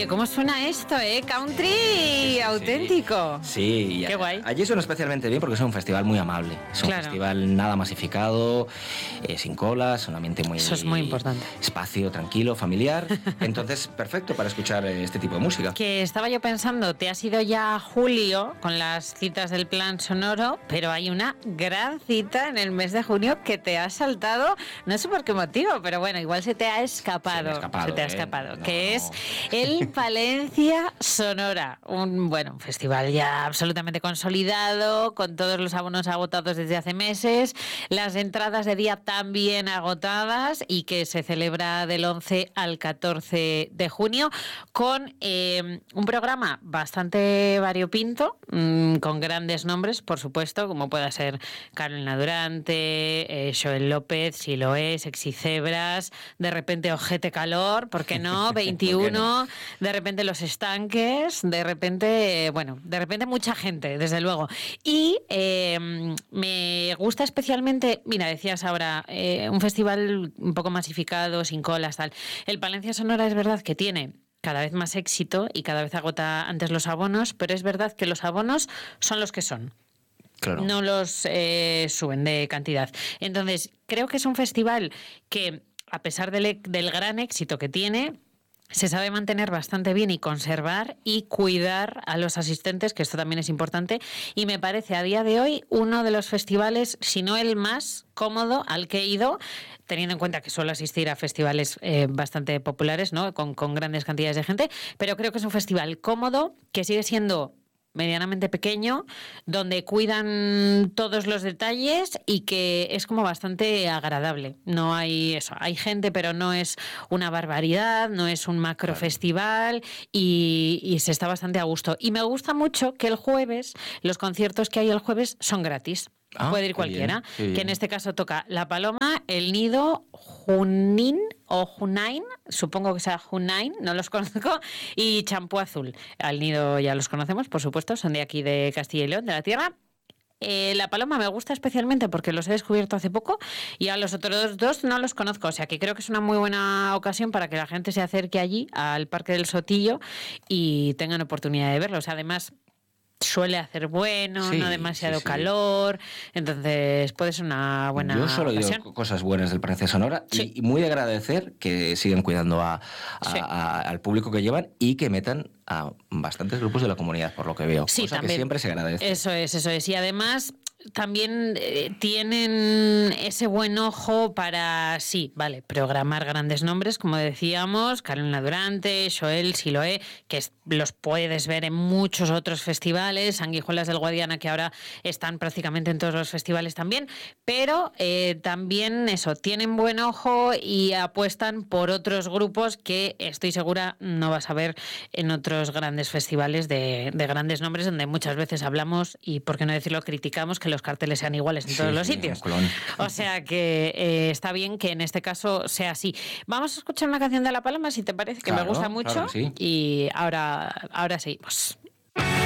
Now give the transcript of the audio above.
Oye, ¿cómo suena esto, Country Sí. auténtico. Sí, qué guay. Allí suena especialmente bien porque es un festival muy amable. Es un festival nada masificado, sin colas, un ambiente muy... Eso es muy importante. Espacio, tranquilo, familiar. Entonces, perfecto para escuchar este tipo de música. Que estaba yo pensando, te has ido ya a julio con las citas del plan sonoro, pero hay una gran cita en el mes de junio que te ha saltado, no sé por qué motivo, pero bueno, igual se te ha escapado. Se te ha escapado, que es el Palencia Sonora, un festival ya absolutamente consolidado, con todos los abonos agotados desde hace meses, las entradas de día también agotadas y que se celebra del 11 al 14 de junio con un programa bastante variopinto, con grandes nombres, por supuesto, como pueda ser Carolina Durante, Joel López, Siloé, Sexy Cebras, de repente Ojete Calor, ¿por qué no? 21, ¿por qué no? De repente Los Estanques, de repente mucha gente, desde luego. Y me gusta especialmente, mira, decías ahora, un festival un poco masificado, sin colas, tal. El Palencia Sonora es verdad que tiene cada vez más éxito y cada vez agota antes los abonos, pero es verdad que los abonos son los que son. Claro. No los suben de cantidad. Entonces, creo que es un festival que, a pesar del gran éxito que tiene, se sabe mantener bastante bien y conservar y cuidar a los asistentes, que esto también es importante, y me parece a día de hoy uno de los festivales, si no el más cómodo al que he ido, teniendo en cuenta que suelo asistir a festivales bastante populares, ¿no? Con grandes cantidades de gente, pero creo que es un festival cómodo, que sigue siendo medianamente pequeño, donde cuidan todos los detalles y que es como bastante agradable. No hay eso, hay gente, pero no es una barbaridad, no es un macro festival y se está bastante a gusto. Y me gusta mucho que el jueves, los conciertos que hay el jueves son gratis. Puede ir cualquiera, que en este caso toca La Paloma, El Nido, Junín o Junain, supongo que sea Junain, no los conozco, y Champú Azul. Al Nido ya los conocemos, por supuesto, son de aquí de Castilla y León, de la tierra. La Paloma me gusta especialmente porque los he descubierto hace poco y a los otros dos no los conozco, o sea que creo que es una muy buena ocasión para que la gente se acerque allí al Parque del Sotillo y tengan oportunidad de verlos. Además, suele hacer no demasiado calor, entonces puede ser una buena ocasión. Yo solo he oído cosas buenas del Palencia Sonora y muy de agradecer que sigan cuidando al público que llevan y que metan a bastantes grupos de la comunidad, por lo que veo, cosa también, que siempre se agradece. Eso es, y además también tienen ese buen ojo para, programar grandes nombres, como decíamos, Carolina Durante, Joel, Siloé, que los puedes ver en muchos otros festivales, Sanguijuelas del Guadiana, que ahora están prácticamente en todos los festivales también, pero también tienen buen ojo y apuestan por otros grupos que estoy segura no vas a ver en otros grandes festivales de grandes nombres, donde muchas veces hablamos y, por qué no decirlo, criticamos que los carteles sean iguales en todos los sitios. O sea que está bien que en este caso sea así. Vamos a escuchar una canción de La Paloma, si te parece, que me gusta mucho. Claro que sí. Y ahora seguimos.